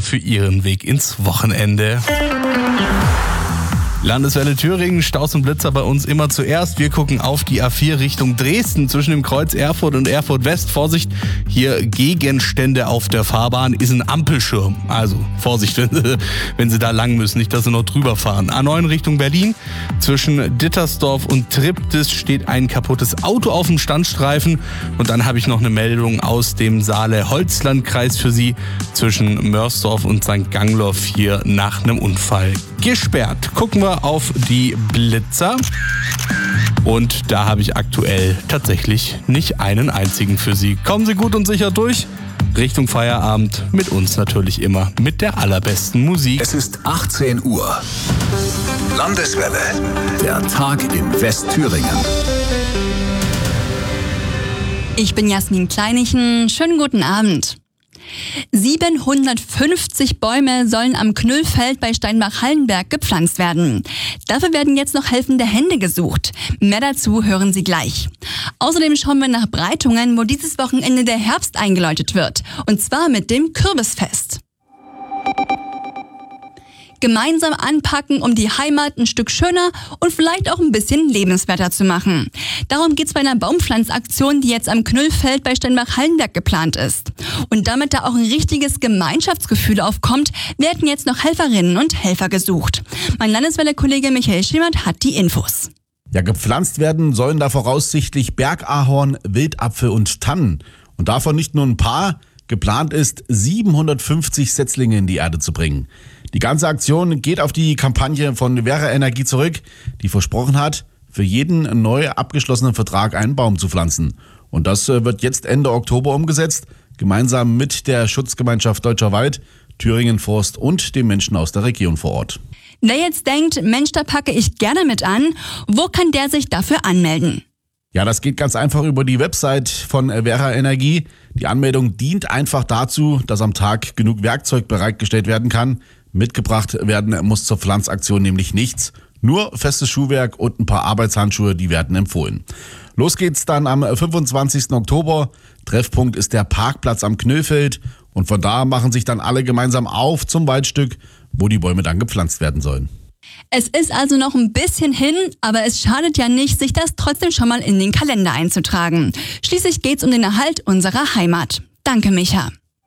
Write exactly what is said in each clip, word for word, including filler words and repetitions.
für Ihren Weg ins Wochenende. Landeswelle Thüringen, Staus und Blitzer bei uns immer zuerst. Wir gucken auf die A vier Richtung Dresden zwischen dem Kreuz Erfurt und Erfurt West. Vorsicht, hier Gegenstände auf der Fahrbahn, ist ein Ampelschirm. Also Vorsicht, wenn Sie, wenn Sie da lang müssen, nicht, dass Sie noch drüber fahren. A neun Richtung Berlin, zwischen Dittersdorf und Triptis steht ein kaputtes Auto auf dem Standstreifen. Und dann habe ich noch eine Meldung aus dem Saale-Holzland-Kreis für Sie, zwischen Mörsdorf und Sankt Gangloff hier nach einem Unfall gesperrt. Gucken wir auf die Blitzer und da habe ich aktuell tatsächlich nicht einen einzigen für Sie. Kommen Sie gut und sicher durch Richtung Feierabend, mit uns natürlich immer mit der allerbesten Musik. Es ist achtzehn Uhr. Landeswelle, der Tag in Westthüringen. Ich bin Jasmin Kleinichen, schönen guten Abend. siebenhundertfünfzig Bäume sollen am Knüllfeld bei Steinbach-Hallenberg gepflanzt werden. Dafür werden jetzt noch helfende Hände gesucht. Mehr dazu hören Sie gleich. Außerdem schauen wir nach Breitungen, wo dieses Wochenende der Herbst eingeläutet wird. Und zwar mit dem Kürbisfest. Gemeinsam anpacken, um die Heimat ein Stück schöner und vielleicht auch ein bisschen lebenswerter zu machen. Darum geht's bei einer Baumpflanzaktion, die jetzt am Knüllfeld bei Steinbach-Hallenberg geplant ist. Und damit da auch ein richtiges Gemeinschaftsgefühl aufkommt, werden jetzt noch Helferinnen und Helfer gesucht. Mein Landeswelle-Kollege Michael Schemert hat die Infos. Ja, gepflanzt werden sollen da voraussichtlich Bergahorn, Wildapfel und Tannen. Und davon nicht nur ein paar. Geplant ist, siebenhundertfünfzig Setzlinge in die Erde zu bringen. Die ganze Aktion geht auf die Kampagne von Vera Energie zurück, die versprochen hat, für jeden neu abgeschlossenen Vertrag einen Baum zu pflanzen. Und das wird jetzt Ende Oktober umgesetzt, gemeinsam mit der Schutzgemeinschaft Deutscher Wald, Thüringen Forst und den Menschen aus der Region vor Ort. Wer jetzt denkt, Mensch, da packe ich gerne mit an, wo kann der sich dafür anmelden? Ja, das geht ganz einfach über die Website von Vera Energie. Die Anmeldung dient einfach dazu, dass am Tag genug Werkzeug bereitgestellt werden kann. Mitgebracht werden muss zur Pflanzaktion nämlich nichts. Nur festes Schuhwerk und ein paar Arbeitshandschuhe, die werden empfohlen. Los geht's dann am fünfundzwanzigsten Oktober. Treffpunkt ist der Parkplatz am Knüllfeld. Und von da machen sich dann alle gemeinsam auf zum Waldstück, wo die Bäume dann gepflanzt werden sollen. Es ist also noch ein bisschen hin, aber es schadet ja nicht, sich das trotzdem schon mal in den Kalender einzutragen. Schließlich geht's um den Erhalt unserer Heimat. Danke, Micha.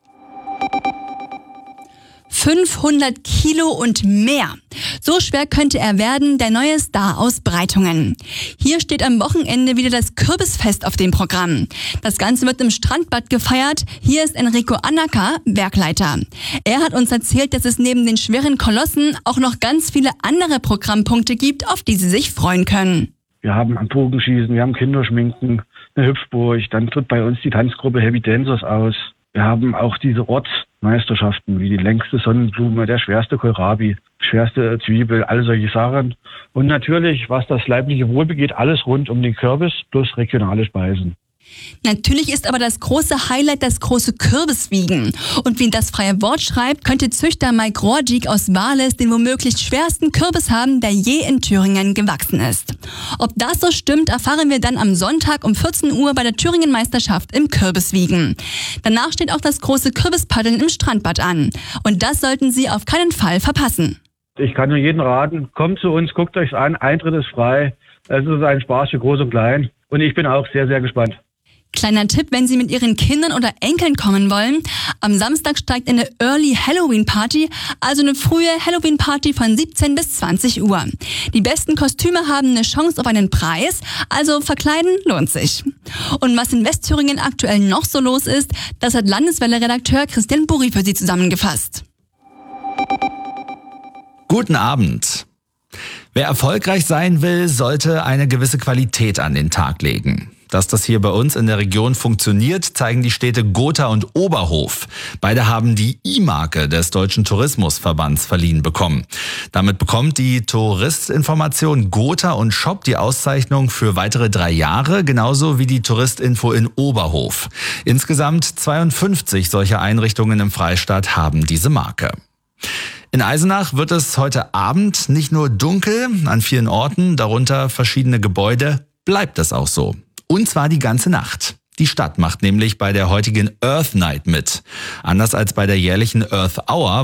fünfhundert Kilo und mehr. So schwer könnte er werden, der neue Star aus Breitungen. Hier steht am Wochenende wieder das Kürbisfest auf dem Programm. Das Ganze wird im Strandbad gefeiert. Hier ist Enrico Annacker, Werkleiter. Er hat uns erzählt, dass es neben den schweren Kolossen auch noch ganz viele andere Programmpunkte gibt, auf die sie sich freuen können. Wir haben am Bogenschießen, wir haben Kinderschminken, eine Hüpfburg, dann tritt bei uns die Tanzgruppe Heavy Dancers aus. Wir haben auch diese Ortsmeisterschaften wie die längste Sonnenblume, der schwerste Kohlrabi, schwerste Zwiebel, all solche Sachen. Und natürlich, was das leibliche Wohl begeht, alles rund um den Kürbis plus regionale Speisen. Natürlich ist aber das große Highlight das große Kürbiswiegen. Und wie das freie Wort schreibt, könnte Züchter Mike Rohrdiek aus Wales den womöglich schwersten Kürbis haben, der je in Thüringen gewachsen ist. Ob das so stimmt, erfahren wir dann am Sonntag um vierzehn Uhr bei der Thüringen-Meisterschaft im Kürbiswiegen. Danach steht auch das große Kürbispaddeln im Strandbad an. Und das sollten Sie auf keinen Fall verpassen. Ich kann nur jeden raten, kommt zu uns, guckt euch's an, Eintritt ist frei. Es ist ein Spaß für Groß und Klein. Und ich bin auch sehr, sehr gespannt. Kleiner Tipp, wenn Sie mit Ihren Kindern oder Enkeln kommen wollen. Am Samstag steigt eine Early Halloween Party, also eine frühe Halloween Party von siebzehn bis zwanzig Uhr. Die besten Kostüme haben eine Chance auf einen Preis, also verkleiden lohnt sich. Und was in Westthüringen aktuell noch so los ist, das hat Landeswelle-Redakteur Christian Burri für Sie zusammengefasst. Guten Abend. Wer erfolgreich sein will, sollte eine gewisse Qualität an den Tag legen. Dass das hier bei uns in der Region funktioniert, zeigen die Städte Gotha und Oberhof. Beide haben die I-Marke des Deutschen Tourismusverbands verliehen bekommen. Damit bekommt die Touristinformation Gotha und Shop die Auszeichnung für weitere drei Jahre, genauso wie die Touristinfo in Oberhof. Insgesamt zweiundfünfzig solcher Einrichtungen im Freistaat haben diese Marke. In Eisenach wird es heute Abend nicht nur dunkel, an vielen Orten, darunter verschiedene Gebäude, bleibt es auch so. Und zwar die ganze Nacht. Die Stadt macht nämlich bei der heutigen Earth Night mit. Anders als bei der jährlichen Earth Hour